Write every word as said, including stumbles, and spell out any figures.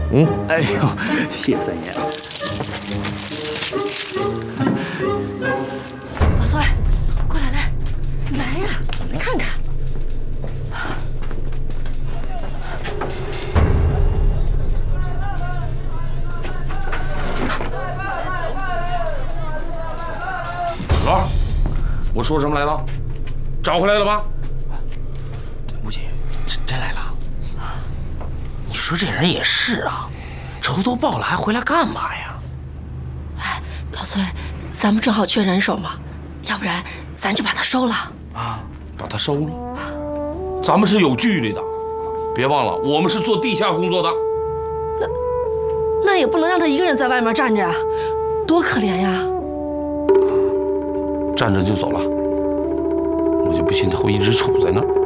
嗯， 哎呦，谢三爷。 老孙，过来来，来呀，看看。 老，我说什么来了？找回来了吧？ 吴姐，真真来了。你说这人也是啊，仇都报了还回来干嘛呀？ 哎，老崔，咱们正好缺人手嘛，要不然咱就把他收了啊，把他收了。咱们是有纪律的，别忘了，我们是做地下工作的。 那那也不能让他一个人在外面站着啊，多可怜呀！ 站着就走了，我就不信他会一直杵在那儿。